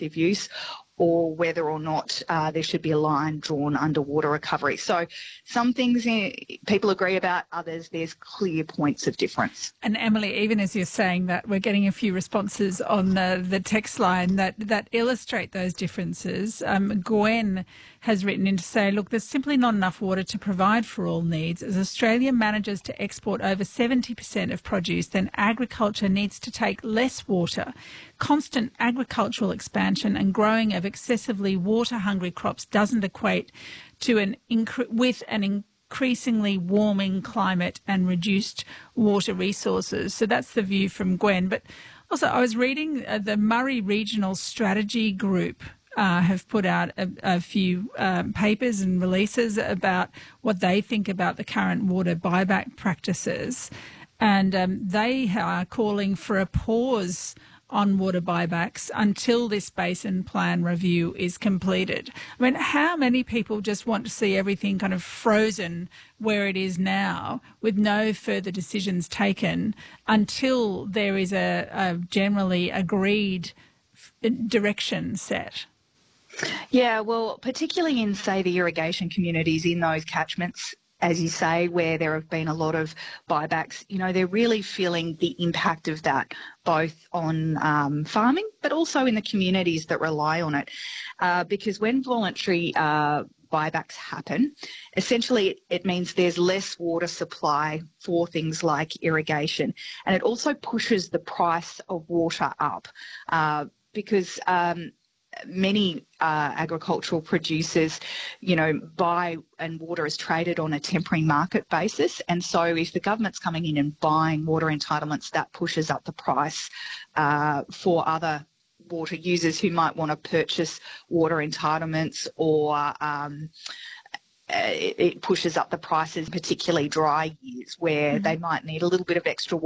productive use, or whether or not there should be a line drawn under water recovery. So some things people agree about, others there's clear points of difference. And Emily, even as you're saying that, we're getting a few responses on the text line that illustrate those differences. Gwen has written in to say, look, there's simply not enough water to provide for all needs. As Australia manages to export over 70% of produce, then agriculture needs to take less water. Constant agricultural expansion and growing of excessively water-hungry crops doesn't equate to an increasingly warming climate and reduced water resources. So that's the view from Gwen. But also, I was reading the Murray Regional Strategy Group have put out a few papers and releases about what they think about the current water buyback practices. And they are calling for a pause on water buybacks until this basin plan review is completed. I mean, how many people just want to see everything kind of frozen where it is now with no further decisions taken until there is a generally agreed direction set? Yeah, well, particularly in, say, the irrigation communities in those catchments, as you say, where there have been a lot of buybacks, you know, they're really feeling the impact of that, both on farming, but also in the communities that rely on it. Because when voluntary buybacks happen, essentially it means there's less water supply for things like irrigation. And it also pushes the price of water up because many agricultural producers, you know, buy and water is traded on a temporary market basis. And so if the government's coming in and buying water entitlements, that pushes up the price for other water users who might want to purchase water entitlements, or it pushes up the prices, particularly dry years where they might need a little bit of extra water